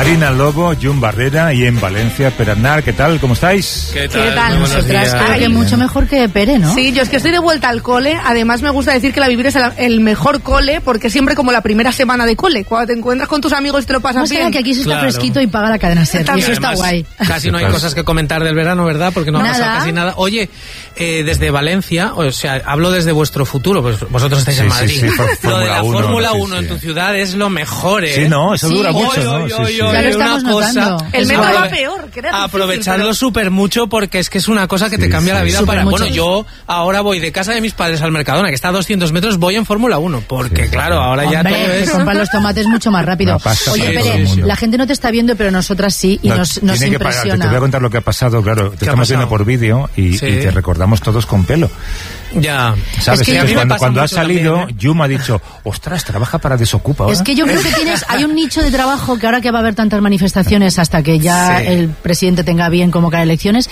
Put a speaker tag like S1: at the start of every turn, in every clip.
S1: Marina Lobo, Jun Barrera y en Valencia, Perarnat. ¿Qué tal? ¿Cómo estáis?
S2: ¿Qué tal? Nosotras creo que mucho mejor que Pere, ¿no?
S3: Sí, yo es que estoy de vuelta al cole. Además me gusta decir que la Vivir es el mejor cole, porque siempre como la primera semana de cole, cuando te encuentras con tus amigos y te lo pasas bien.
S2: Que aquí se está fresquito y paga la cadena SER, y eso está guay.
S4: Casi no hay cosas que comentar del verano, ¿verdad? Porque no ha pasado casi nada. Oye, desde Valencia, o sea, hablo desde vuestro futuro, pues vosotros estáis en Madrid.
S1: Sí,
S4: lo de la Fórmula 1 en tu ciudad es lo mejor, ¿eh?
S1: Sí, no, eso dura mucho, ¿no?
S2: Ya lo estamos notando.
S3: El metro va peor,
S4: aprovecharlo súper mucho, porque es que es una cosa que te cambia la vida para... Bueno, yo ahora voy de casa de mis padres al Mercadona, que está a 200 metros, voy en Fórmula 1, porque claro, ahora ya todo es...
S2: comprar los tomates mucho más rápido. Oye, Pere, la gente no te está viendo, pero nosotras sí, y nos impresiona.
S1: Te voy a contar lo que ha pasado, claro, te estamos viendo por vídeo y te recordamos todos con pelo.
S4: Ya.
S1: ¿Sabes?
S2: Es que
S1: entonces, cuando ha salido,
S4: también,
S1: Yuma ha dicho, ostras, trabaja para Desocupa ahora.
S2: Es que yo creo que hay un nicho de trabajo que ahora que va a haber tantas manifestaciones hasta que ya el presidente tenga bien convocar elecciones,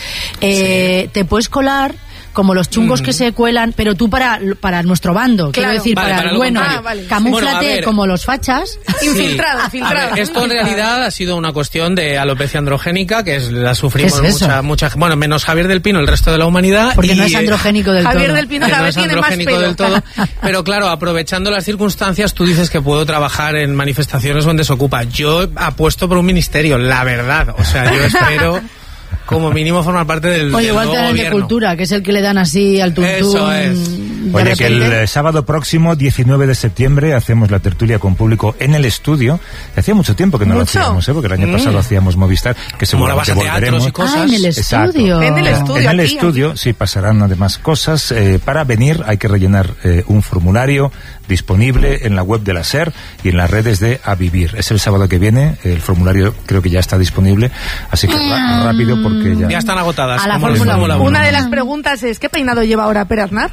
S2: te puedes colar como los chungos que se cuelan, pero tú para nuestro bando, quiero decir, para el bueno, camúflate como los fachas.
S3: Infiltrado.
S4: Esto en realidad ha sido una cuestión de alopecia androgénica, que la sufrimos mucha, bueno, menos Javier del Pino, el resto de la humanidad.
S2: Porque no es androgénico del todo.
S3: Javier del Pino
S4: no es androgénico del todo. Pero claro, aprovechando las circunstancias, tú dices que puedo trabajar en manifestaciones donde se ocupa. Yo apuesto por un ministerio, la verdad. O sea, yo espero... como mínimo formar parte del
S2: igual
S4: nuevo
S2: también de cultura, que es el que le dan así al tuntún.
S4: Eso es.
S1: Oye, que el sábado próximo, 19 de septiembre, hacemos la tertulia con público en el estudio. Hacía mucho tiempo que no lo hacíamos, porque el año pasado hacíamos Movistar, que seguramente volveremos.
S4: Y cosas.
S2: En el estudio.
S1: Exacto. En el estudio, sí, pasarán además cosas. Para venir hay que rellenar un formulario disponible en la web de la SER y en las redes de A Vivir. Es el sábado que viene, el formulario creo que ya está disponible, así que rápido porque ya
S4: están agotadas.
S2: A la Fórmula 1.
S3: Una de las preguntas es, ¿qué peinado lleva ahora Perarnat?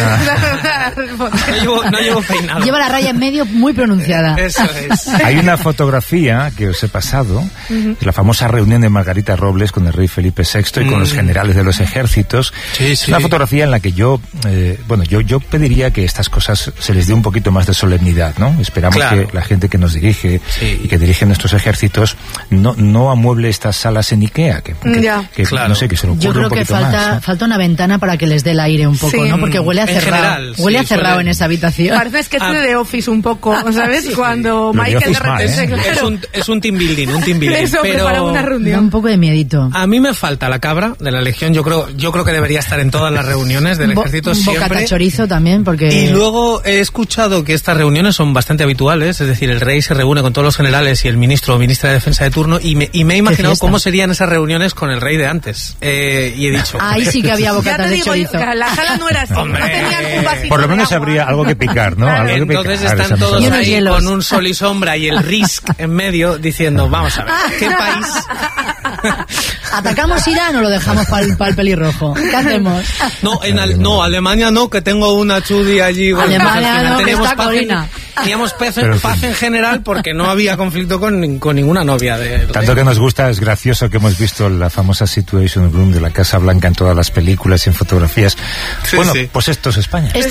S4: No llevo peinado.
S2: Lleva la raya en medio muy pronunciada.
S4: Eso es.
S1: Hay una fotografía que os he pasado, de la famosa reunión de Margarita Robles con el rey Felipe VI y con los generales de los ejércitos. Es una fotografía en la que yo pediría que estas cosas se les dé un poquito más de solemnidad, ¿no? Esperamos que la gente que nos dirige y que dirige nuestros ejércitos no amueble estas salas en Ikea, que no sé, que se lo ocurre.
S2: Yo creo que falta una ventana para que les dé el aire un poco, ¿no? Porque huele a cerrado. Huele a cerrado en esa habitación.
S3: Parece que es de Office un poco, ¿sabes? Cuando Michael de repente...
S4: Es un team building,
S3: Eso,
S4: pero
S3: para una reunión.
S2: Da un poco de miedito.
S4: A mí me falta la cabra de la Legión. Yo creo que debería estar en todas las reuniones del ejército siempre.
S2: Bocata chorizo también, porque...
S4: Y luego he escuchado que estas reuniones son bastante habituales, es decir, el rey se reúne con todos los generales y el ministro o ministra de defensa de turno, y me he imaginado cómo serían esas reuniones con el rey de antes. Y he dicho...
S2: Ahí sí que había bocatas de chorizo.
S3: La sala no era así.
S4: Hombre,
S3: no tenían un vasito.
S1: Por lo menos habría algo que picar, ¿no?
S3: Claro.
S1: Algo que
S4: entonces
S1: picar,
S4: están todos ahí
S2: hielos.
S4: con un sol y sombra y el RISC en medio diciendo, vamos a ver, ¿qué país?
S2: ¿Atacamos Irán o lo dejamos para el pelirrojo? ¿Qué hacemos?
S4: No, Alemania no, que tengo una chudi allí.
S2: Alemania no, que está Corina.
S4: Teníamos paz en general porque no había conflicto con ninguna novia.
S1: Tanto que nos gusta, es gracioso que hemos visto la famosa Situation Room de la Casa Blanca en todas las películas y en fotografías. Pues esto es España.
S2: Esto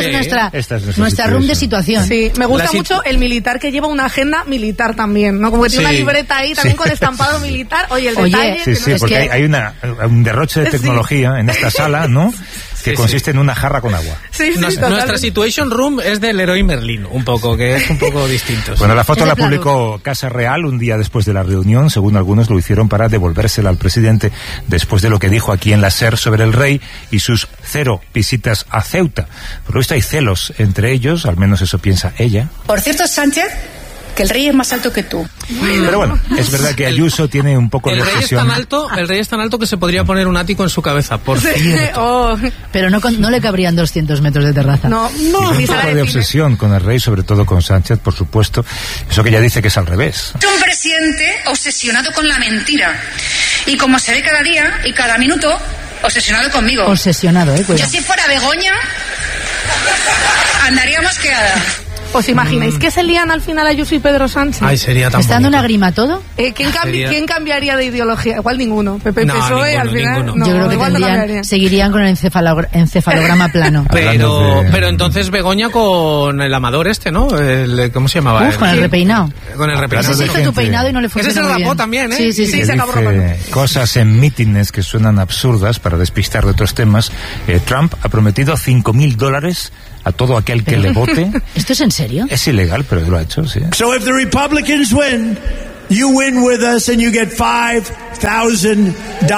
S2: es nuestra room de situación.
S3: Sí, me gusta mucho el militar que lleva una agenda militar también, ¿no? Como que tiene una libreta ahí también con estampado militar. Oye, el detalle...
S1: Sí, porque hay un derroche de tecnología en esta sala, ¿no? Que consiste en una jarra con agua.
S4: Nuestra Situation Room es del Leroy Merlin, un poco, que es un poco distinto.
S1: Bueno, la foto la publicó Casa Real un día después de la reunión. Según algunos lo hicieron para devolvérsela al presidente después de lo que dijo aquí en la SER sobre el rey y sus 0 visitas a Ceuta. Por lo visto hay celos entre ellos, al menos eso piensa ella.
S5: Por cierto, Sánchez, que el rey es más alto que tú.
S1: Pero bueno, es verdad que Ayuso tiene un poco de obsesión.
S4: El rey es tan alto que se podría poner un ático en su cabeza, por cierto.
S2: Pero no le cabrían 200 metros de terraza.
S3: No.
S1: Un poco de obsesión con el rey, sobre todo con Sánchez, por supuesto. Eso que ella dice que es al revés.
S5: Es un presidente obsesionado con la mentira. Y como se ve cada día y cada minuto, obsesionado conmigo.
S2: Obsesionado, cuidado.
S5: Yo si fuera Begoña, andaría mosqueada.
S3: ¿Os imagináis que se lían al final Ayuso y Pedro Sánchez?
S4: Ay, sería tan
S2: ¿Está dando
S4: bonito.
S2: una grima todo?
S3: ¿Quién cambiaría de ideología? Igual ninguno. PP,
S4: No,
S3: PSOE, al final.
S4: ninguno.
S3: No,
S2: Yo creo que
S3: igual no cambiaría.
S2: seguirían con el encefalograma plano.
S4: Pero entonces Begoña con el Amador ¿no? ¿Cómo se llamaba?
S2: Con el repeinado.
S4: Con el repeinado.
S2: Ese hizo tu peinado y no le
S4: Ese
S2: funcionó
S4: se
S2: muy
S4: rapó
S2: bien.
S4: también, ¿eh?
S2: Sí,
S3: se acabó
S1: dice cosas en mítines que suenan absurdas para despistar de otros temas. Trump ha prometido $5,000 a todo aquel que le vote.
S2: ¿Esto es en serio?
S1: Es ilegal, pero lo ha hecho, sí.
S6: So if the Republicans win, you win with us and you get $5,000.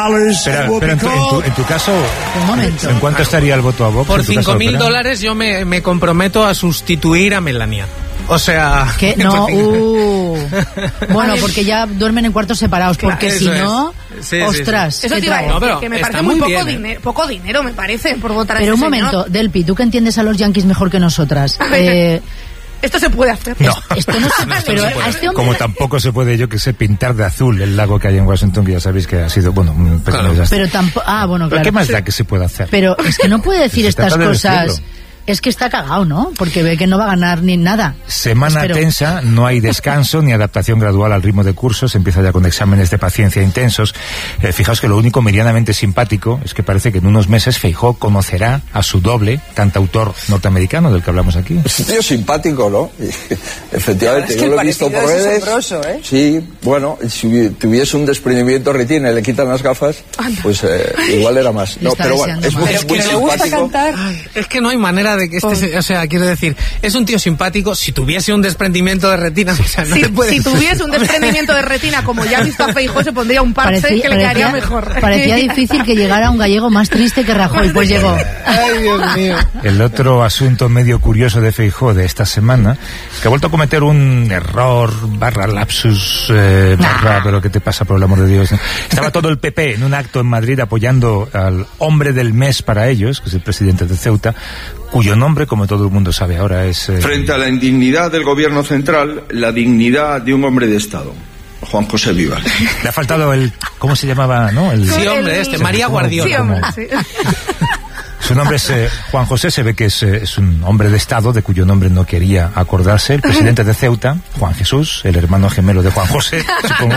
S1: Pero en tu caso,
S2: Un momento.
S1: ¿en cuánto estaría el voto a Vox?
S4: Por
S1: en tu caso,
S4: $5,000 yo me comprometo a sustituir a Melania. O sea...
S2: ¿Qué? No, Bueno, porque ya duermen en cuartos separados, porque
S4: Eso
S2: si no,
S4: es. Sí,
S2: ostras.
S4: sí, sí.
S3: Eso
S2: ¿qué
S3: te iba a
S2: trae?
S3: decir,
S4: No, pero
S3: que me
S4: está
S3: parece
S4: muy
S3: muy
S4: bien,
S3: poco dinero, me parece, por votar a
S2: Pero
S3: este
S2: un momento,
S3: señor.
S2: Delpi, tú que entiendes a los yanquis mejor que nosotras.
S3: Esto se puede hacer.
S1: No.
S2: Esto no se pero
S4: se puede.
S2: a este hombre
S1: Como tampoco se puede, yo que sé, pintar de azul el lago que hay en Washington, que ya sabéis que ha sido, bueno, un pequeño
S4: Claro.
S1: desastre.
S2: pero tampoco bueno,
S1: ¿Pero
S2: claro.
S1: qué más da que se puede hacer?
S2: Pero es que no puede decir
S1: Se
S2: estas
S1: trata de
S2: cosas.
S1: decirlo.
S2: Es que está cagado, ¿no? Porque ve que no va a ganar ni nada.
S1: Semana
S2: Espero.
S1: tensa, no hay descanso ni adaptación gradual al ritmo de cursos, empieza ya con exámenes de paciencia intensos. Fijaos que lo único medianamente simpático es que parece que en unos meses Feijóo conocerá a su doble, cantautor norteamericano del que hablamos aquí.
S7: Es un tío simpático, ¿no? Y, efectivamente,
S8: Es que
S7: yo
S8: el
S7: lo he visto por
S8: parecido es
S7: redes.
S8: asombroso, ¿eh?
S7: Sí, bueno, si tuviese un desprendimiento retina y le quitan las gafas, pues igual era más. No,
S2: está
S7: pero bueno,
S2: deseando
S7: es
S2: más.
S7: muy,
S8: Pero
S7: muy
S8: que le gusta
S7: simpático.
S8: cantar.
S4: Es que no hay manera de que o sea, quiero decir, es un tío simpático. Si tuviese un desprendimiento de retina, o sea, no
S3: Si,
S4: te puedes...
S3: si tuviese un desprendimiento de retina, como ya ha visto a Feijóo, se pondría un parche que le quedaría mejor.
S2: Parecía difícil que llegara un gallego más triste que Rajoy, pues llegó.
S4: Ay, Dios mío.
S1: El otro asunto medio curioso de Feijóo de esta semana es que ha vuelto a cometer un error / lapsus pero ¿qué te pasa, por el amor de Dios? Estaba todo el PP en un acto en Madrid apoyando al hombre del mes para ellos, que es el presidente de Ceuta, cuyo nombre, como todo el mundo sabe ahora, es...
S9: Frente a la indignidad del gobierno central, la dignidad de un hombre de Estado, Juan José Vivar.
S1: Le ha faltado el... ¿Cómo se llamaba, no?
S4: Sí, hombre, María Guardiola.
S3: Sí, hombre, sí.
S1: Su nombre es Juan José, se ve que es un hombre de Estado de cuyo nombre no quería acordarse. El presidente de Ceuta, Juan Jesús, el hermano gemelo de Juan José, supongo,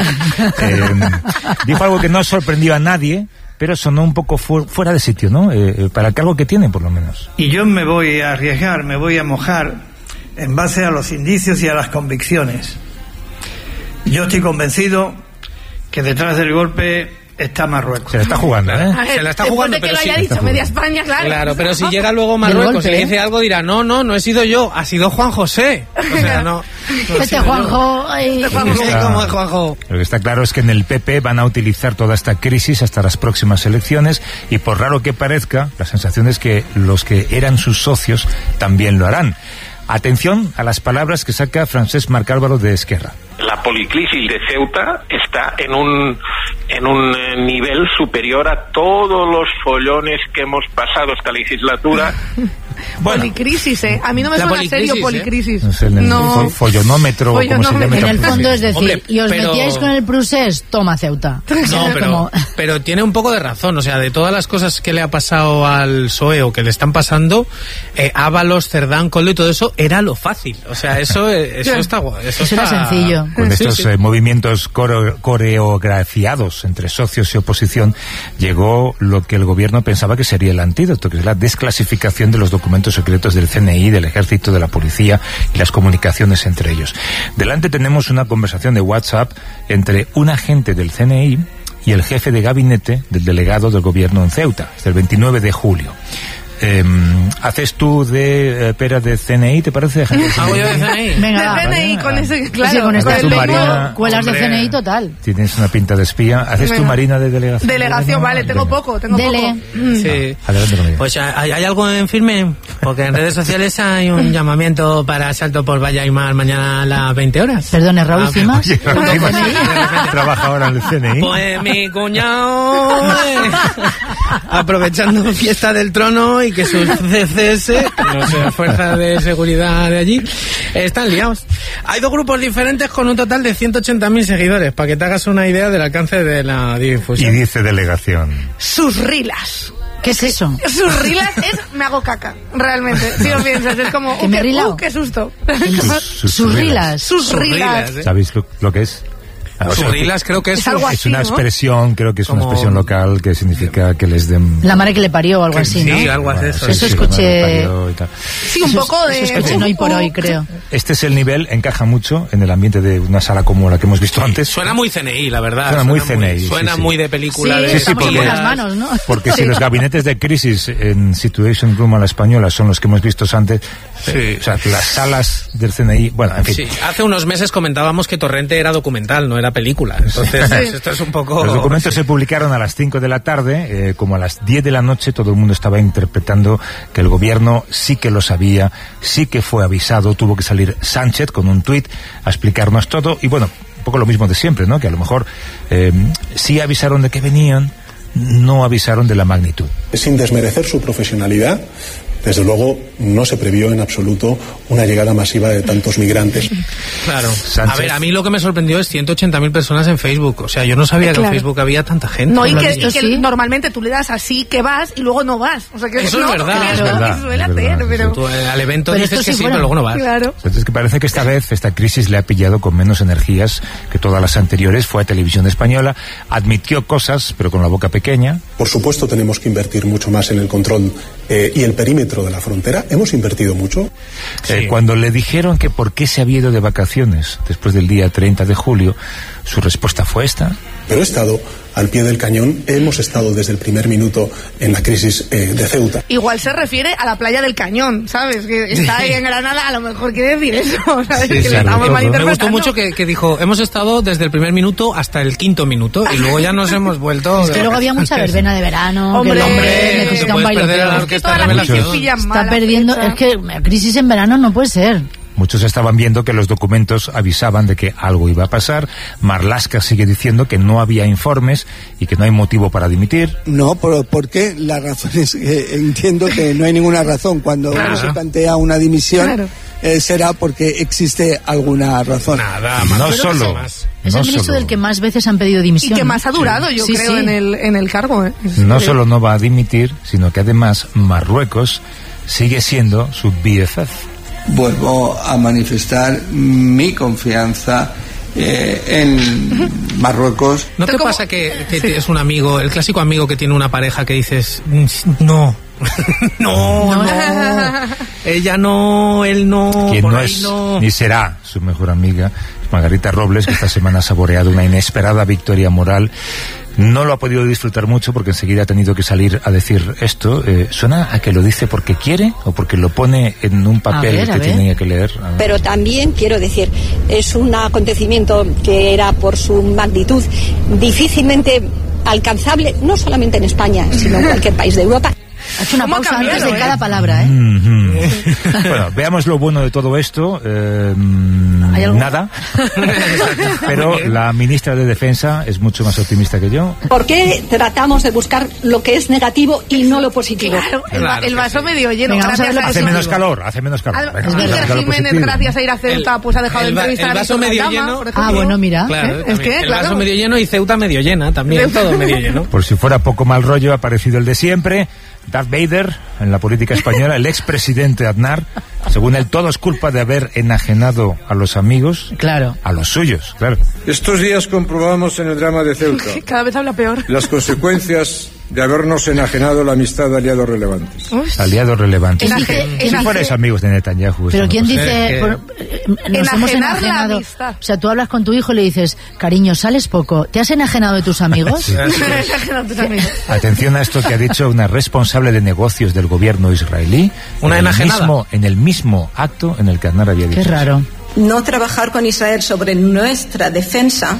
S1: dijo algo que no sorprendió a nadie, pero sonó un poco fuera de sitio, ¿no? Para el cargo que tiene, por lo menos.
S10: Y yo me voy a arriesgar, me voy a mojar en base a los indicios y a las convicciones. Yo estoy convencido que detrás del golpe está Marruecos.
S1: Se la está jugando, ¿eh?
S3: A ver,
S4: Se la está
S3: después
S4: jugando,
S3: de que
S4: pero
S3: lo
S4: sí,
S3: haya
S4: está
S3: dicho
S1: jugando.
S3: media España, claro.
S4: Claro, pero si llega luego Marruecos y le dice algo, dirá, no he sido yo, ha sido Juan José. O sea, no.
S2: Este Juanjo... ay.
S4: ¿Cómo es Juanjo?
S1: Lo que está claro es que en el PP van a utilizar toda esta crisis hasta las próximas elecciones y, por raro que parezca, la sensación es que los que eran sus socios también lo harán. Atención a las palabras que saca Francesc Marc Álvaro de Esquerra.
S11: La policrisis de Ceuta está en un nivel superior a todos los follones que hemos pasado esta legislatura.
S1: Bueno,
S3: Policrisis, ¿eh? A mí no me
S4: La
S3: suena
S4: policrisis,
S3: serio policrisis.
S1: no sé, en el follonómetro, como se llama.
S2: En el fondo es decir,
S4: Hombre,
S2: y os
S4: pero-
S2: metíais con el Prusés, toma Ceuta.
S4: No, pero tiene un poco de razón. O sea, de todas las cosas que le ha pasado al PSOE o que le están pasando, Ábalos, Cerdán, Coldo y todo eso, era lo fácil. O sea, eso está guay.
S2: Eso era sencillo.
S1: Con
S4: Sí,
S1: estos
S4: sí.
S1: movimientos coreografiados entre socios y oposición, llegó lo que el gobierno pensaba que sería el antídoto, que es la desclasificación de los documentos secretos del CNI, del Ejército, de la Policía y las comunicaciones entre ellos. Delante tenemos una conversación de WhatsApp entre un agente del CNI y el jefe de gabinete del delegado del gobierno en Ceuta, es del 29 de julio. ¿Haces tú de pera de CNI, te parece?
S4: ¿Hago yo de CNI?
S2: Venga, va.
S3: De CNI, con ese,
S2: Sí,
S3: claro.
S2: con esta
S1: Tú,
S2: del
S1: Marina,
S2: cuelas de
S4: hombre.
S2: CNI total.
S1: Tienes una pinta de espía. ¿Haces tú,
S3: Venga.
S1: Marina, de delegación?
S3: Delegación, vale, tengo
S1: Venga.
S3: poco, tengo
S2: Dele.
S3: poco.
S4: Sí.
S1: Adelante con ella.
S4: Pues ¿hay algo en firme? Porque en redes sociales hay un llamamiento para asalto por Valla y Mar mañana a las 20 horas.
S2: Perdone, Raúl Cimas.
S1: Oye, trabaja ahora en el CNI.
S4: Pues mi cuñado, aprovechando fiesta del trono y que sus CCS, no sé, fuerzas de seguridad de allí, están liados. Hay dos grupos diferentes con un total de 180.000 seguidores, para que te hagas una idea del alcance de la
S1: Y
S4: difusión.
S1: dice delegación.
S3: Sus rilas.
S2: ¿Qué es eso?
S3: Surrilas es me hago caca, realmente. Si lo piensas, es como, qué susto.
S2: Surrilas.
S1: ¿Sabéis lo que es?
S4: Surrilas creo que es
S3: algo así,
S1: es una
S3: ¿no?
S1: expresión, creo que es una expresión local que significa que les den...
S2: La madre que le parió o algo así, ¿no?
S4: Sí, algo así.
S2: Eso escuché...
S3: Sí, un poco de...
S2: Eso escuché hoy por hoy, creo.
S1: Este es el nivel, encaja mucho en el ambiente de una sala como la que hemos visto antes.
S4: Suena muy CNI, la verdad.
S1: Suena muy CNI.
S4: Suena muy de película.
S2: Sí,
S4: de
S2: estamos en buenas manos, ¿no?
S1: Porque si los gabinetes de crisis en Situation Room a la española son los que hemos visto antes, o sea, las salas del CNI, bueno, en fin.
S4: Sí, hace unos meses comentábamos que Torrente era documental, no era película. Entonces, esto es un poco...
S1: Los documentos se publicaron a las 5 de la tarde, como a las 10 de la noche todo el mundo estaba interpretando que el gobierno sí que lo sabía, sí que fue avisado, tuvo que salir Sánchez con un tuit a explicarnos todo, y bueno, un poco lo mismo de siempre, ¿no? Que a lo mejor sí avisaron de que venían, no avisaron de la magnitud.
S8: Sin desmerecer su profesionalidad, desde luego no se previó en absoluto una llegada masiva de tantos migrantes.
S4: Claro.
S1: Sánchez.
S4: A ver, a mí lo que me sorprendió es 180.000 personas en Facebook. O sea, yo no sabía que en Facebook había tanta gente.
S3: No, y que normalmente tú le das así que vas y luego no vas. O sea, que
S4: eso
S3: no,
S4: es verdad.
S3: Claro,
S1: Es verdad,
S3: que suele
S1: es verdad.
S3: hacer, pero...
S4: Tú al evento
S2: Pero
S4: dices que sí,
S2: fuera.
S4: pero luego no vas.
S3: Claro.
S1: Entonces que parece que esta vez esta crisis le ha pillado con menos energías que todas las anteriores. Fue a Televisión Española, admitió cosas, pero con la boca pequeña.
S8: Por supuesto tenemos que invertir mucho más en el control y el perímetro de la frontera. Hemos invertido mucho.
S4: Sí.
S1: Cuando le dijeron que por qué se había ido de vacaciones después del día 30 de julio, su respuesta fue esta.
S8: Pero he estado al pie del cañón, hemos estado desde el primer minuto en la crisis de Ceuta.
S3: Igual se refiere a la playa del Cañón, ¿sabes? Que está ahí en Granada, a lo mejor quiere decir eso, ¿sabes?
S1: Sí,
S3: que le estamos
S4: Me
S3: malinterpretando.
S4: gustó mucho que dijo, hemos estado desde el primer minuto hasta el 5º minuto y luego ya nos hemos vuelto...
S2: Es que luego había mucha verbena de verano,
S3: Hombre,
S2: que el hombre
S4: no
S2: necesita
S4: te
S2: un
S4: puedes perder a la
S2: bailoteo.
S4: orquesta
S3: Todas las
S4: revelación.
S3: crisis pillan
S2: Está
S3: mala
S2: perdiendo,
S3: fecha.
S2: es que crisis en verano no puede ser.
S1: Muchos estaban viendo que los documentos avisaban de que algo iba a pasar. Marlaska sigue diciendo que no había informes y que no hay motivo para dimitir.
S12: No, ¿por qué? La razón es que entiendo que no hay ninguna razón. Cuando uno se plantea una dimisión, será porque existe alguna razón.
S4: Nada,
S1: No
S4: más.
S1: solo.
S2: Es el
S1: No
S2: ministro
S1: solo,
S2: del que más veces han pedido dimisión.
S3: Y que más ha durado, yo
S2: Sí,
S3: creo,
S2: sí.
S3: en el cargo.
S1: no solo no va a dimitir, sino que además Marruecos sigue siendo su BFF.
S13: Vuelvo a manifestar mi confianza en Marruecos.
S4: ¿No te pasa que es un amigo, el clásico amigo que tiene una pareja que dices, no, no, ella no, él no,
S1: Quien
S4: por
S1: no
S4: ahí
S1: es
S4: no.
S1: ni será su mejor amiga, Margarita Robles, que esta semana ha saboreado una inesperada victoria moral. No lo ha podido disfrutar mucho porque enseguida ha tenido que salir a decir esto. ¿Suena a que lo dice porque quiere o porque lo pone en un papel que tenía que leer?
S14: Pero también, quiero decir, es un acontecimiento que era por su magnitud difícilmente alcanzable, no solamente en España, sino en cualquier país de Europa.
S2: Ha hecho una pausa antes de cada palabra, ¿eh?
S1: Bueno, veamos lo bueno de todo esto.
S2: ¿Hay algo?
S1: Nada. Pero la ministra de Defensa es mucho más optimista que yo.
S14: ¿Por qué tratamos de buscar lo que es negativo y no lo positivo?
S3: Claro, el vaso medio lleno.
S2: Venga, vamos a ver lo
S3: gracias
S1: Hace
S3: eso.
S1: menos calor, hace menos calor. Venga,
S3: Iker
S1: saca lo
S3: Jiménez,
S1: positivo.
S3: gracias a ir a Ceuta, pues ha dejado de entrevistar
S4: el
S3: a
S4: vaso
S3: Víctor
S4: medio
S3: Galdama,
S4: lleno.
S3: por ejemplo.
S2: Bueno, mira.
S4: Claro,
S3: Es que,
S4: el
S3: claro.
S4: vaso medio lleno y Ceuta medio llena también, todo medio lleno.
S1: Por si fuera poco mal rollo, ha aparecido el de siempre, Darth Vader, en la política española, el expresidente Aznar. Según él, todo es culpa de haber enajenado a los amigos,
S2: Claro.
S1: a los suyos, claro.
S9: Estos días comprobamos en el drama de Ceuta
S3: Cada vez habla peor.
S9: las consecuencias de habernos enajenado la amistad de aliados relevantes.
S1: Aliados relevantes. Si
S3: Enaje-
S1: fueres amigos de Netanyahu.
S2: Pero
S1: eso
S2: ¿quién
S1: no pasa.
S2: dice? Nos hemos
S3: Enajenar la
S2: enajenado.
S3: amistad.
S2: O sea, tú hablas con tu hijo y le dices, cariño, sales poco. ¿Te has enajenado de tus amigos?
S1: Sí. Atención a esto que ha dicho una responsable de negocios del gobierno israelí.
S4: Una enajenada.
S1: En el mismo acto en el que Aznar había dicho.
S2: Qué raro.
S15: No trabajar con Israel sobre nuestra defensa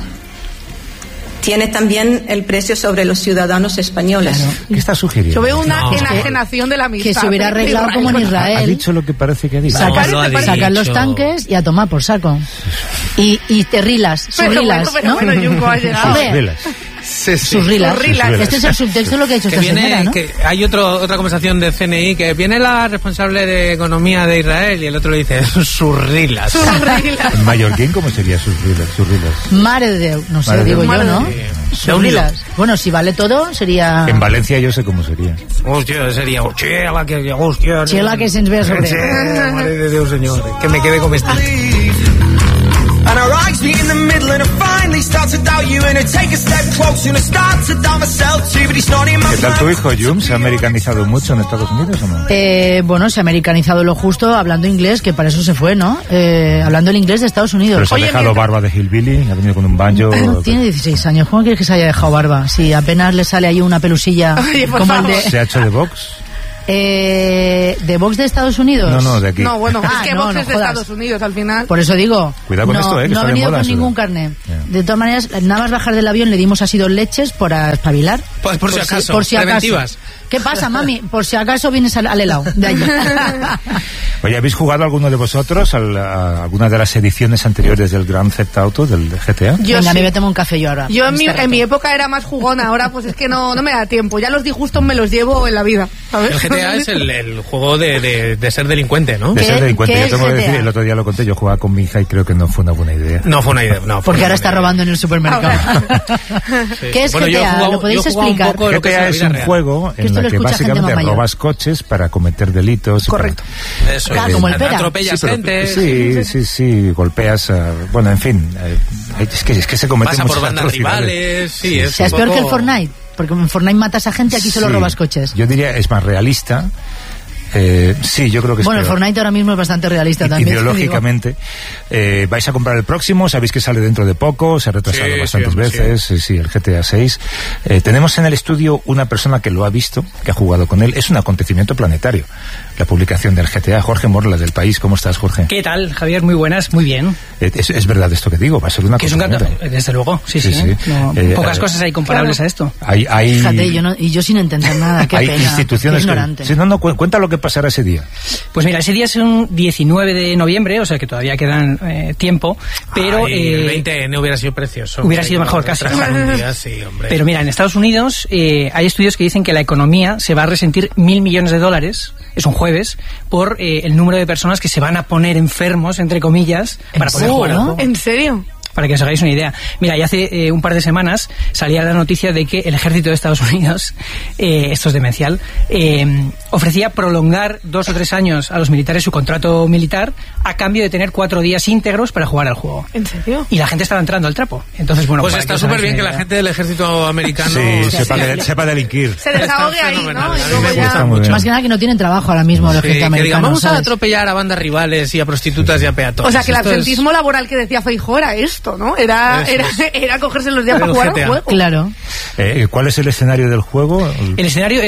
S15: tiene también el precio sobre los ciudadanos españoles.
S1: ¿Qué está sugiriendo?
S3: Yo veo una enajenación de la amistad.
S2: Que se hubiera arreglado como en
S1: Ha
S2: Israel.
S1: dicho lo que parece que ha dicho.
S2: Sacar los tanques y a tomar por saco. Y te rilas, surrilas, ¿no?
S3: Bueno, Yungo ha llegado.
S2: Hombre, surrilas. Este es el subtexto de lo que ha dicho
S4: Que
S2: esta
S4: viene,
S2: señora, ¿no?
S4: que hay otra conversación de CNI que viene la responsable de economía de Israel y el otro le dice surrilas.
S1: En mallorquín, ¿cómo sería surrilas?
S2: Mare de Déu, no sé,
S1: Mare de
S2: digo
S1: Déu.
S2: yo, ¿no? Bueno, si vale todo, sería...
S1: En Valencia yo sé cómo sería.
S4: Hostia, sería... Chela,
S2: que se'ns ve a sobre.
S4: Madre de Dios, señor. Que me quede comestible.
S16: And our eyes meet in the middle and I finally start to doubt you and I take a step closer and I start to doubt myself too, but it's not in my
S1: ¿Qué tal tu hijo, Jum? ¿Se ha americanizado mucho en Estados Unidos o no?
S2: Bueno, se ha americanizado lo justo hablando inglés, que para eso se fue, ¿no? Hablando el inglés de Estados Unidos.
S1: Pero se ha dejado barba de hillbilly, ha venido con un banjo...
S2: Tiene 16 años, ¿cómo quieres que se haya dejado barba? Si apenas le sale ahí una pelusilla.
S3: Oye,
S2: como el de...
S1: ¿Se ha hecho de box?
S2: ¿De Vox de Estados Unidos?
S1: No, de aquí.
S3: No, bueno, es que Vox
S2: no
S3: es de Estados Unidos al final.
S2: Por eso digo.
S1: Cuidado con esto, que
S2: no ha venido con ningún carnet. De todas maneras, nada más bajar del avión le dimos así 2 leches por espabilar.
S4: Por si acaso,
S2: por si acaso.
S4: preventivas.
S2: ¿Qué pasa, mami? Por si acaso vienes al helado de allí.
S1: Oye, ¿habéis jugado alguno de vosotros a alguna de las ediciones anteriores del Grand Theft Auto, del GTA?
S2: Venga, me voy a tomar un café yo ahora.
S3: Yo en mi época era más jugona, ahora pues es que no me da tiempo. Ya los disgustos me los llevo en la vida, ¿sabes?
S4: El GTA es el juego de ser delincuente, ¿no?
S1: De ser delincuente. Yo tengo que decir, el otro día lo conté, yo jugaba con mi hija y creo que no fue una buena idea.
S4: No fue una idea, no.
S2: Porque ahora está robando en el supermercado. ¿Qué es GTA? ¿Lo podéis explicar?
S1: GTA es un juego en el que básicamente robas coches para cometer delitos.
S3: Correcto.
S4: Eso
S2: Claro, como el Pera.
S4: Atropellas gente.
S1: Sí, golpeas. Bueno, en fin. Es que se cometen
S4: pasa
S1: muchas
S4: por bandas
S1: atrocidades.
S4: rivales. Sí,
S2: O sea, es peor que el Fortnite. Porque en Fortnite matas a gente, aquí solo robas coches.
S1: Yo diría, es más realista. Sí, yo creo que es
S2: bueno, el Fortnite ahora mismo es bastante realista también.
S1: Ideológicamente. ¿Vais a comprar el próximo? Sabéis que sale dentro de poco, se ha retrasado bastantes veces. Sí, el GTA 6. Tenemos en el estudio una persona que lo ha visto, que ha jugado con él. Es un acontecimiento planetario, la publicación del GTA. Jorge Morla, del País. ¿Cómo estás, Jorge?
S17: ¿Qué tal, Javier? Muy buenas, muy bien.
S1: Es verdad esto que digo, va a ser una cosa.
S17: Desde luego, sí. No, pocas cosas hay comparables a esto.
S2: Fíjate, yo sin entender nada, qué
S1: hay
S2: pena.
S1: Instituciones
S2: qué ignorante.
S1: Cuenta lo que pasará ese día.
S17: Pues mira, ese día es un 19 de noviembre, o sea que todavía quedan tiempo, pero...
S4: el 20 no hubiera sido precioso.
S17: Hubiera sido mejor casi.
S4: Un día, sí, hombre.
S17: Pero mira, en Estados Unidos hay estudios que dicen que la economía se va a resentir $1.000 millones, es un jueves, por el número de personas que se van a poner enfermos, entre comillas, para poder jugar al juego.
S3: ¿En serio?
S17: Para que os hagáis una idea. Mira, ya hace un par de semanas salía la noticia de que el ejército de Estados Unidos, esto es demencial, ofrecía prolongar 2 o 3 años a los militares su contrato militar a cambio de tener 4 días íntegros para jugar al juego.
S3: ¿En serio?
S17: Y la gente estaba entrando al trapo. Entonces, bueno,
S4: pues está súper bien que la gente del ejército americano
S1: sepa delinquir.
S3: Se desahogue ahí, ¿no?
S2: Más que nada que no tienen trabajo ahora mismo el ejército americano.
S4: Que digamos, vamos
S2: ¿sabes?
S4: a atropellar a bandas rivales y a prostitutas y a peatones.
S3: O sea, que el absentismo laboral que decía Feijóo era esto, ¿no? Era cogerse los días para jugar al juego.
S2: Claro.
S1: ¿Cuál es el escenario del juego?
S17: El escenario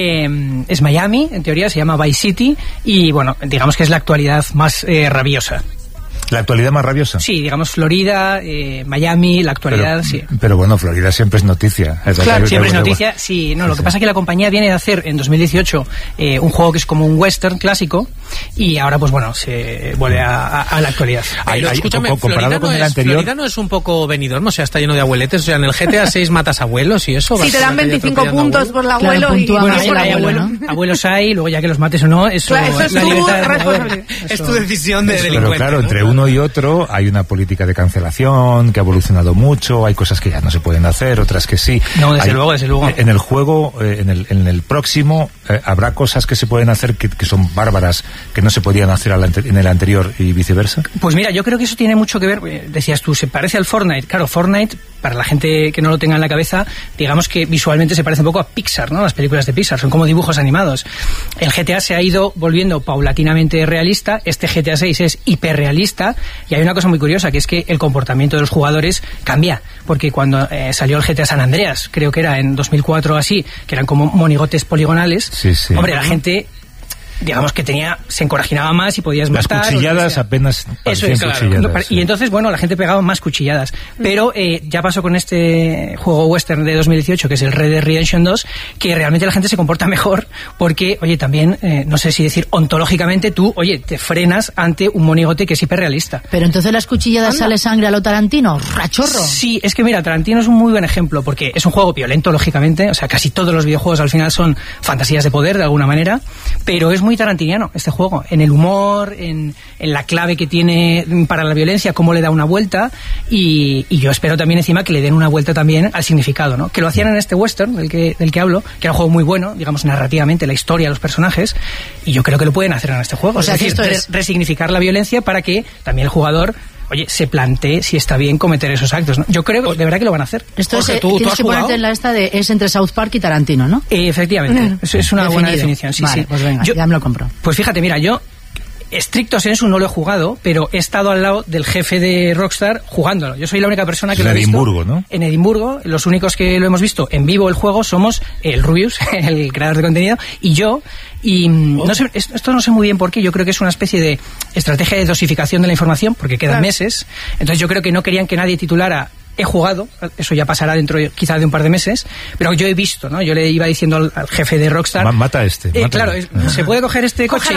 S17: es Miami, en teoría se llama Vice City, y bueno, digamos que es la actualidad más rabiosa.
S1: ¿La actualidad más rabiosa?
S17: Sí, digamos Florida, Miami, la actualidad, sí.
S1: Pero bueno, Florida siempre es noticia.
S17: Claro, siempre es noticia, sí. No, lo que pasa es que la compañía viene de hacer en 2018 un juego que es como un western clásico, y ahora pues bueno, se vuelve a la actualidad.
S4: Escúchame, Florida no es un poco Benidorm, o sea, está lleno de abueletes, o sea, en el GTA 6 matas abuelos y eso.
S3: Si te dan 25 puntos por el abuelo y...
S17: Bueno, hay abuelos hay, luego ya que los mates o no, eso
S3: es
S17: la
S3: tu
S17: libertad
S4: es tu decisión de delincuente.
S1: Pero claro, entre uno y otro hay una política de cancelación que ha evolucionado mucho, hay cosas que ya no se pueden hacer, otras que sí.
S17: No, desde luego.
S1: En el juego, en el próximo, habrá cosas que se pueden hacer que son bárbaras, que no se podían hacer en el anterior y viceversa.
S17: Pues mira, yo creo que eso tiene mucho que ver, decías tú, se parece al Fortnite. Claro, Fortnite, para la gente que no lo tenga en la cabeza, digamos que visualmente se parece un poco a Pixar, ¿no? Las películas de Pixar, son como dibujos animados. El GTA se ha ido volviendo paulatinamente realista, este GTA 6 es hiperrealista, y hay una cosa muy curiosa, que es que el comportamiento de los jugadores cambia, porque cuando salió el GTA San Andreas, creo que era en 2004 o así, que eran como monigotes poligonales, hombre, la gente... digamos que se encorajinaba más y podías matar.
S1: Las cuchilladas apenas parecían cuchilladas.
S17: Y entonces, bueno, la gente pegaba más cuchilladas. Pero ya pasó con este juego western de 2018, que es el Red Dead Redemption 2, que realmente la gente se comporta mejor porque, oye, también, no sé si decir ontológicamente, tú, oye, te frenas ante un monigote que es hiperrealista.
S2: Pero entonces las cuchilladas sale sangre a lo Tarantino, rachorro.
S17: Sí, es que mira, Tarantino es un muy buen ejemplo porque es un juego violento, lógicamente, o sea, casi todos los videojuegos al final son fantasías de poder, de alguna manera, pero es muy muy tarantiniano este juego, en el humor, en la clave que tiene para la violencia, cómo le da una vuelta, y yo espero también encima que le den una vuelta también al significado, ¿no? Que lo hacían en este western del que hablo, que era un juego muy bueno, digamos, narrativamente, la historia, los personajes, y yo creo que lo pueden hacer en este juego.
S2: O sea,
S17: es decir,
S2: que esto es
S17: resignificar la violencia para que también el jugador, oye, se plantee si está bien cometer esos actos, ¿no? Yo creo de verdad que lo van a hacer.
S2: Esto
S17: Jorge,
S2: es,
S17: ¿tú
S2: tienes
S17: has
S2: que
S17: jugado?
S2: ponerte en la esta de es entre South Park y Tarantino, ¿no?
S17: Efectivamente, es una buena definición, sí,
S2: vale,
S17: sí.
S2: Pues venga, ya me lo compro.
S17: Pues fíjate, mira, yo estricto sensu no lo he jugado, pero he estado al lado del jefe de Rockstar jugándolo. Yo soy la única persona que lo ha visto.
S1: En Edimburgo, ¿no?
S17: En Edimburgo, los únicos que lo hemos visto en vivo el juego somos el Rubius, el creador de contenido, y yo. Y no sé, esto no sé muy bien por qué. Yo creo que es una especie de estrategia de dosificación de la información, porque quedan meses. Entonces yo creo que no querían que nadie titulara he jugado, eso ya pasará dentro quizá de un par de meses, pero yo he visto, ¿no? Yo le iba diciendo al jefe de Rockstar...
S1: Mata
S17: claro, se puede coger este coche,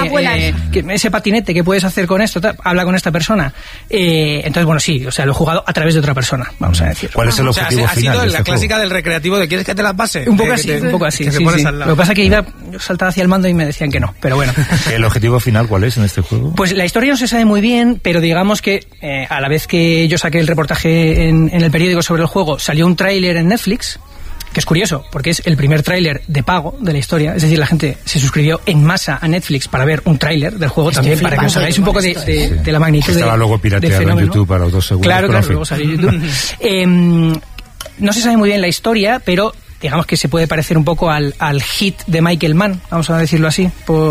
S17: ese patinete, ¿qué puedes hacer con esto? Habla con esta persona. Entonces, bueno, sí, o sea, lo he jugado a través de otra persona, vamos a decir.
S1: ¿Cuál es el objetivo final?
S4: Ha sido
S1: de
S4: la clásica del recreativo de ¿quieres que te la pase?
S17: Un poco así, un poco así. Sí. Lo que pasa es que yo saltaba hacia el mando y me decían que no, pero bueno.
S1: ¿El objetivo final cuál es en este juego?
S17: Pues la historia no se sabe muy bien, pero digamos que a la vez que yo saqué el reportaje en el periódico sobre el juego, salió un tráiler en Netflix, que es curioso, porque es el primer tráiler de pago de la historia, es decir, la gente se suscribió en masa a Netflix para ver un tráiler del juego también, para que os hagáis un poco de la magnitud.
S1: Estaba luego pirateado en YouTube para los 2 segundos.
S17: Claro, luego salió en YouTube. No se sabe muy bien la historia, pero digamos que se puede parecer un poco al hit de Michael Mann, vamos a decirlo así,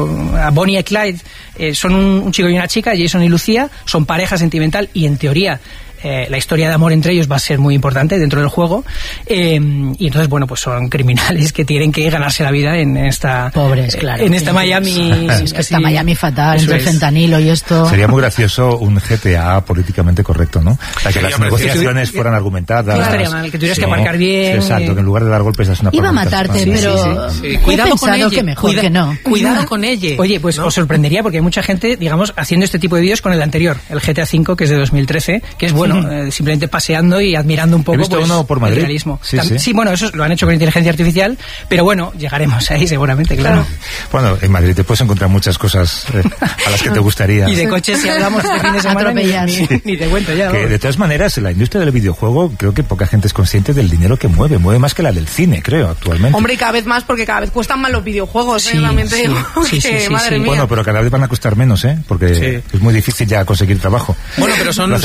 S17: a Bonnie y Clyde. Son un chico y una chica, Jason y Lucía, son pareja sentimental y en teoría la historia de amor entre ellos va a ser muy importante dentro del juego, y entonces, bueno, pues son criminales que tienen que ganarse la vida en esta...
S2: Pobres, claro.
S17: En esta Miami...
S2: esta Miami fatal, entre el fentanilo y esto...
S1: Sería muy gracioso un GTA políticamente correcto, ¿no? Para que las negociaciones fueran argumentadas.
S17: No estaría mal, que tuvieras que aparcar bien...
S1: Exacto, que en lugar de dar golpes das una
S2: iba a matarte, pero...
S17: Cuidado con ella.
S2: Que mejor que no.
S17: Cuidado con ella. Oye, pues os sorprendería porque hay mucha gente, digamos, haciendo este tipo de vídeos con el anterior, el GTA V, que es de 2013, que es bueno, simplemente paseando y admirando un poco.
S1: He visto uno por Madrid.
S17: El realismo.
S1: Sí,
S17: bueno, eso lo han hecho con inteligencia artificial, pero bueno, llegaremos ahí seguramente, claro.
S1: Bueno, en Madrid te puedes encontrar muchas cosas a las que te gustaría.
S17: Y de coches, si hablamos este fin de semana, ni te cuento ya.
S1: Que de todas maneras, la industria del videojuego, creo que poca gente es consciente del dinero que mueve más que la del cine, creo, actualmente.
S3: Hombre, y cada vez más, porque cada vez cuestan más los videojuegos, realmente digo, madre mía.
S1: Bueno, pero cada vez van a costar menos, porque es muy difícil ya conseguir trabajo.
S4: Bueno, pero son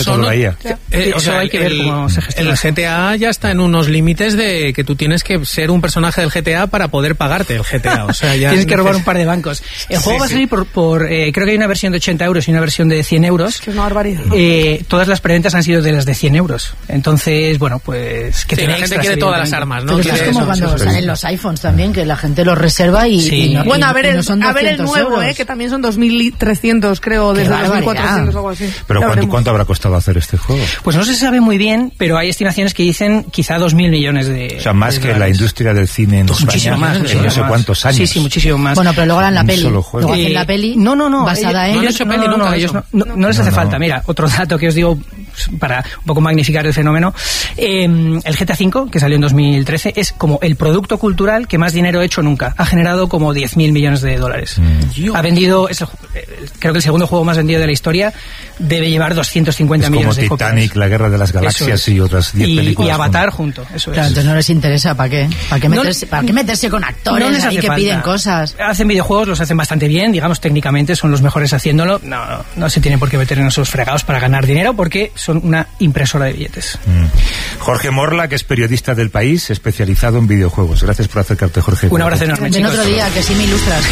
S17: o sea, hay que ver cómo se gestiona.
S4: El GTA ya está en unos límites de que tú tienes que ser un personaje del GTA para poder pagarte el GTA. O sea, ya
S17: tienes que robar un par de bancos. El juego va a salir por creo que hay una versión de 80 euros y una versión de 100 euros.
S3: Que es una barbaridad.
S17: Todas las preventas han sido de las de 100 euros. Entonces, bueno, pues... que
S4: la gente quiere todas las armas, ¿no?
S2: Pero es como cuando salen los iPhones también, que la gente los reserva y no,
S3: bueno, a ver el nuevo,
S2: euros.
S3: que también son 2.300, creo, desde 2.400 o algo así.
S1: Pero ¿cuánto habrá costado hacer este juego?
S17: Pues no se sabe muy bien, pero hay estimaciones que dicen quizá 2.000 millones de...
S1: O sea, más que la industria del cine en España,
S17: más,
S1: en no sé cuántos años.
S17: Sí, muchísimo más.
S2: Bueno, pero luego harán la peli. Luego hacen la peli basada en...
S17: No les hace falta. Mira, otro dato que os digo para un poco magnificar el fenómeno. El GTA V, que salió en 2013, es como el producto cultural que más dinero ha hecho nunca. Ha generado como 10.000 millones de dólares. Ha vendido, creo que el segundo juego más vendido de la historia, debe llevar 250 millones de copias.
S1: Como Titanic, La Guerra de las Galaxias y otras 10 películas.
S17: Y Avatar junto, eso
S2: claro,
S17: es.
S2: Entonces no les interesa, ¿para qué? ¿Para qué meterse con actores ahí que piden cosas?
S17: Hacen videojuegos, los hacen bastante bien, digamos, técnicamente son los mejores haciéndolo. No se tienen por qué meter en esos fregados para ganar dinero porque son una impresora de billetes.
S1: Jorge Morla, que es periodista del País, especializado en videojuegos. Gracias por acercarte, Jorge.
S17: Un abrazo enorme, chicos.
S2: En otro día, que sí me ilustras.